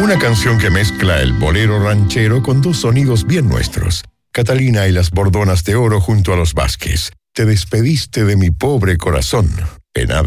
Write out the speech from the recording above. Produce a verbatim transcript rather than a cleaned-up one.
Una canción que mezcla el bolero ranchero con dos sonidos bien nuestros. Catalina y las Bordonas de Oro junto a los Vázquez. Te despediste de mi pobre corazón. Pena de